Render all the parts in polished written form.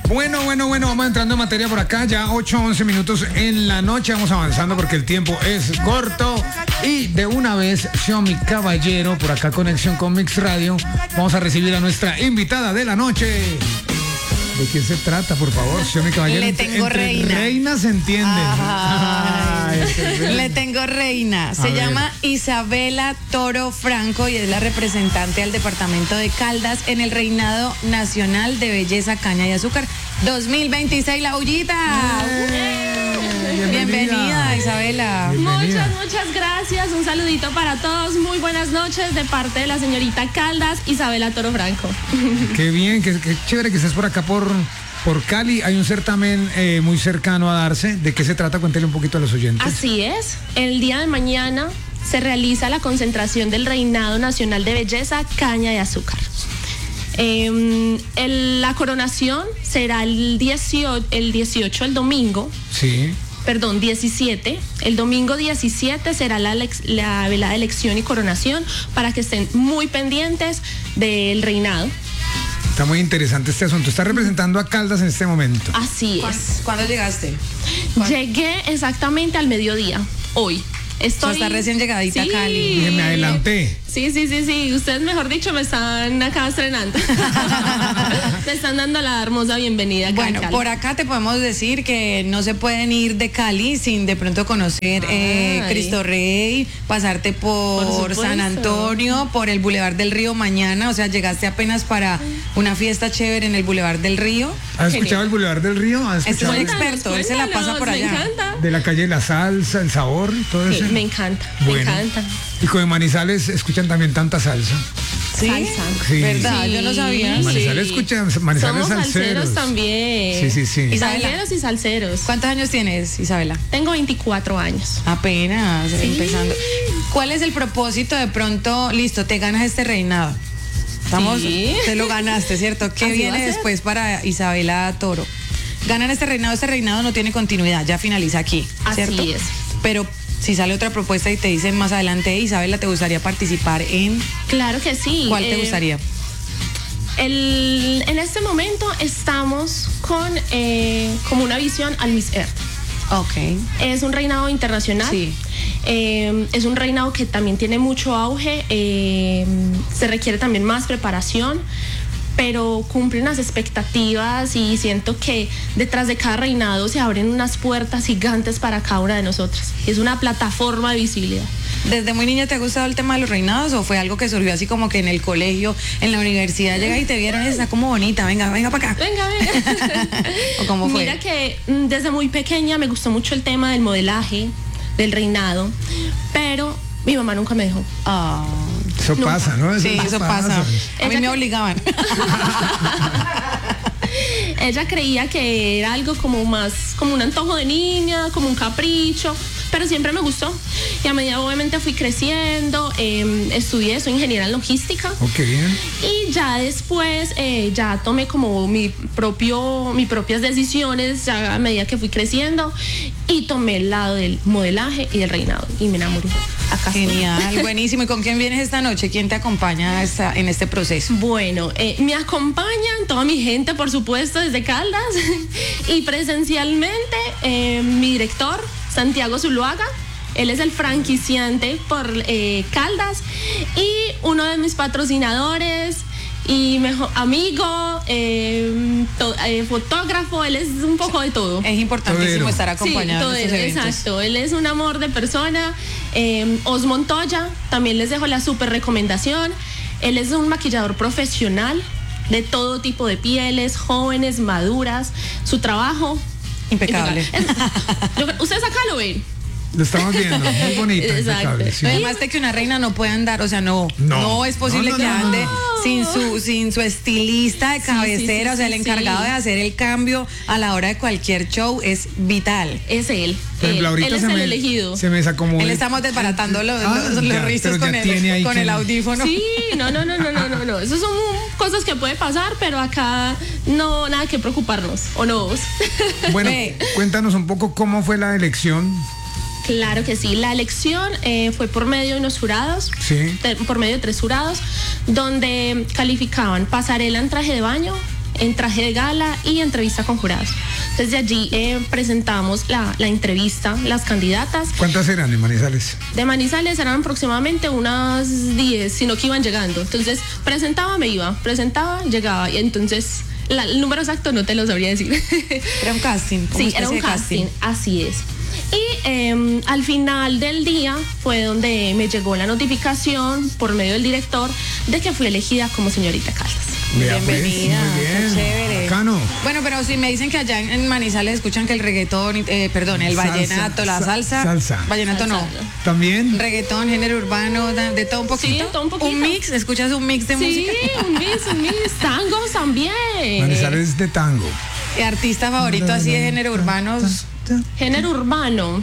Bueno, vamos entrando en materia por acá, ya 8:11 minutos en la noche, vamos avanzando porque el tiempo es corto y de una vez, Xiaomi Caballero, por acá conexión con Mix Radio, vamos a recibir a nuestra invitada de la noche. ¿De quién se trata, por favor, Xiaomi Caballero? Le tengo reina. Reina se entiende. Le tengo reina. Se llama Isabela Toro Franco y es la representante del departamento de Caldas en el Reinado Nacional de Belleza Caña y Azúcar 2026. La Ullita. Bienvenida, Isabela. Bienvenida. Muchas gracias. Un saludito para todos. Muy buenas noches de parte de la señorita Caldas, Isabela Toro Franco. Qué bien, qué chévere que estés por acá por Cali. Hay un certamen muy cercano a darse. ¿De qué se trata? Cuéntale un poquito a los oyentes. Así es. El día de mañana se realiza la concentración del Reinado Nacional de Belleza Caña de Azúcar. La coronación será el 18, el domingo. Sí. Perdón, 17. El domingo 17 será la velada de elección y coronación para que estén muy pendientes del reinado. Está muy interesante este asunto. Está representando a Caldas en este momento. Así es. ¿Cuándo llegaste? Llegué exactamente al mediodía, hoy. Está recién llegadita a Cali. Me adelanté. Sí. Ustedes, mejor dicho, me están acá estrenando. Me están dando la hermosa bienvenida. Bueno, por acá te podemos decir que no se pueden ir de Cali sin de pronto conocer Cristo Rey, pasarte por San Antonio, por el Boulevard del Río mañana. O sea, llegaste apenas para una fiesta chévere en el Boulevard del Río. ¿Has escuchado el Boulevard del Río? Es un experto, él se la pasa por allá. Me encanta. De la calle La Salsa, el sabor, todo eso. Me encanta, Bueno. me encanta. Y con Manizales escuchan también tanta salsa. ¿Sí? Salsa. Sí. ¿Verdad? Sí. Yo no sabía. Manizales escuchan, Manizales Somos salseros salseros también. Sí. Isabela. Salseros y salseros. ¿Cuántos años tienes, Isabela? Tengo 24 años. Apenas, empezando. ¿Cuál es el propósito de pronto? Listo, te ganas este reinado. Vamos, Sí. te lo ganaste, ¿cierto? ¿Qué Así viene va a ser. después para Isabela Toro? Ganan este reinado no tiene continuidad, ya finaliza aquí, ¿cierto? Así es. Pero si sale otra propuesta y te dicen más adelante, Isabela, ¿te gustaría participar en? Claro que sí. ¿Cuál te gustaría? En este momento estamos con como una visión al Miss Earth. Ok. Es un reinado internacional. Sí. Es un reinado que también tiene mucho auge. Se requiere también más preparación, pero cumple unas expectativas y siento que detrás de cada reinado se abren unas puertas gigantes para cada una de nosotras. Es una plataforma de visibilidad. ¿Desde muy niña te ha gustado el tema de los reinados o fue algo que surgió así como que en el colegio, en la universidad llega y te vieron, está como bonita, venga para acá? Venga. ¿O cómo fue? Mira que desde muy pequeña me gustó mucho el tema del modelaje, del reinado, pero mi mamá nunca me dejó. Eso pasa, ¿no? Eso pasa. A mí Ella me que- obligaban. Ella creía que era algo como más, como un antojo de niña, como un capricho, pero siempre me gustó. Y a medida obviamente fui creciendo, estudié, soy ingeniera en logística. Ok, bien. Y ya después, ya tomé como mis propias decisiones, ya a medida que fui creciendo, y tomé el lado del modelaje y del reinado, y me enamoré. Acá estoy. Genial, buenísimo. ¿Y con quién vienes esta noche? ¿Quién te acompaña en este proceso? Bueno, me acompañan toda mi gente, por supuesto, desde Caldas, y presencialmente mi director, Santiago Zuluaga. Él es el franquiciante por Caldas, y uno de mis patrocinadores y mejor amigo, fotógrafo. Él es un poco de todo. Es importantísimo Todero. estar acompañado Sí, en estos eventos. exacto. Él es un amor de persona. Os Montoya, también les dejo la súper recomendación. Él es un maquillador profesional de todo tipo de pieles, jóvenes, maduras. Su trabajo Impecable. Ustedes acá lo ven. Lo estamos viendo, muy bonita, Exacto. impecable, sí. Además de que una reina no puede andar, o sea, no es posible No. que ande sin su estilista de cabecera, sí, o sea, el sí, encargado sí. de hacer el cambio a la hora de cualquier show es vital. Es él. Por ejemplo, ahorita Él es el elegido. se me desacomodó. Él estamos desbaratando los ya, rizos pero con ya tiene ahí con el quien- audífono. Sí, no. Esas son cosas que puede pasar, pero acá no, nada que preocuparnos, ¿o no vos? Bueno, Ve. cuéntanos un poco cómo fue la elección. Claro que sí. La elección fue por medio de unos jurados, Sí. por medio de 3 jurados, donde calificaban pasarela en traje de baño, en traje de gala y entrevista con jurados. Entonces de allí presentamos la entrevista, las candidatas. ¿Cuántas eran en Manizales? De Manizales eran aproximadamente unas 10, sino que iban llegando. Entonces presentaba, llegaba. Y entonces el número exacto no te lo sabría decir. Era un casting. Sí, era un casting, así es. Y al final del día fue donde me llegó la notificación por medio del director de que fui elegida como señorita Caldas. Bienvenida. Muy bien, Chévere. Bacano. Bueno, pero si me dicen que allá en Manizales escuchan que el reggaetón, el vallenato, la salsa. Vallenato salsa. no. ¿También? Reggaetón, género urbano, de todo un poquito. Sí, todo un poquito. Un mix, ¿escuchas un mix de música? Sí, un mix. Tangos también. Manizales de tango. ¿Artista favorito así de género urbano? Género urbano.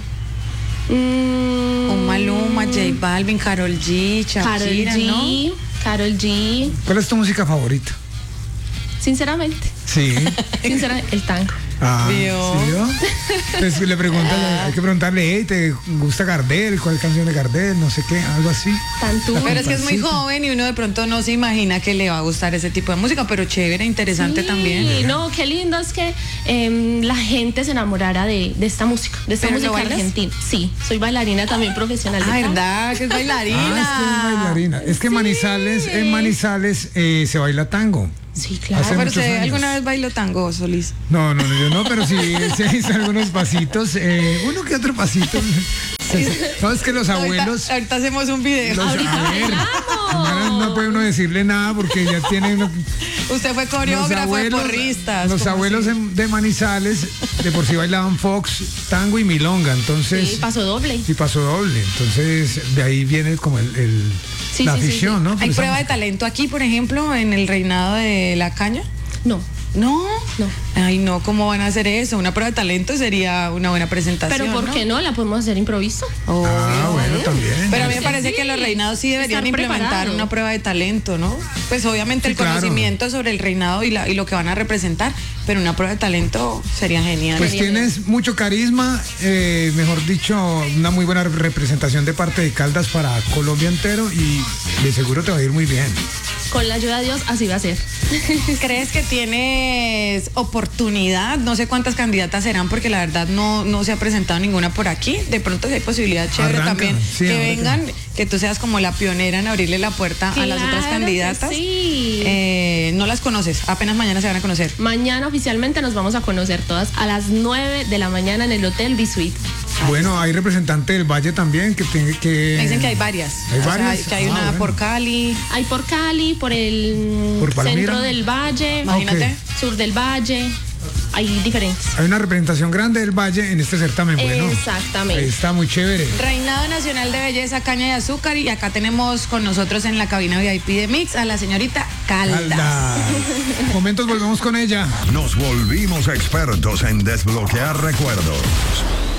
Un Maluma, J Balvin, Karol G, Shakira, ¿no? Karol G. ¿Cuál es tu música favorita? Sinceramente, el tango. ¿Vio? ¿Sí, vio? Entonces le preguntan, hay que preguntarle, hey, ¿te gusta Gardel? ¿Cuál canción de Gardel? No sé qué, algo así. Pero es que es muy joven y uno de pronto no se imagina que le va a gustar ese tipo de música, pero chévere, interesante también. Sí, no, qué lindo es que la gente se enamorara de esta música, de esta música argentina. Sí, soy bailarina también profesional. ¿Verdad? Que es bailarina. Es que en Manizales se baila tango. Sí, claro. Pero usted alguna vez bailó tango, Solís. No, yo no, pero sí se hizo algunos pasitos, uno que otro pasito. Sabes que los abuelos. Ahorita hacemos un video. No puede uno decirle nada porque ya tiene uno. Usted fue coreógrafo, fue porrista. Los abuelos de Manizales de por sí bailaban fox, tango y milonga, entonces. Sí, paso doble. Entonces de ahí viene como la afición, ¿no? ¿Hay prueba de talento aquí, por ejemplo, en el reinado de la caña? No. No. No. Ay, no, ¿cómo van a hacer eso? Una prueba de talento sería una buena presentación. Pero ¿por qué no? La podemos hacer improviso. Bueno, también. Pero a mí me parece que los reinados sí deberían implementar una prueba de talento, ¿no? Pues obviamente el conocimiento sobre el reinado y lo que van a representar, pero una prueba de talento sería genial. Pues tienes mucho carisma, mejor dicho, una muy buena representación de parte de Caldas para Colombia entero y de seguro te va a ir muy bien. Con la ayuda de Dios, así va a ser. ¿Crees que tienes oportunidad? No sé cuántas candidatas serán porque la verdad no se ha presentado ninguna por aquí. De pronto si hay posibilidad chévere también que vengan, que tú seas como la pionera en abrirle la puerta a las otras candidatas. Sí. No las conoces, apenas mañana se van a conocer. Mañana oficialmente nos vamos a conocer todas a las 9 de la mañana en el Hotel B-Suite. Bueno, hay representante del Valle también que Me dicen que hay varias. Que hay una por Cali. Hay por Cali, por el centro del Valle, imagínate. Sur del Valle. Hay diferentes. Hay una representación grande del Valle en este certamen. Bueno, exactamente. Ahí está muy chévere. Reinado Nacional de Belleza, Caña de Azúcar, y acá tenemos con nosotros en la cabina VIP de Mix a la señorita Caldas. Momentos, volvemos con ella. Nos volvimos expertos en desbloquear recuerdos.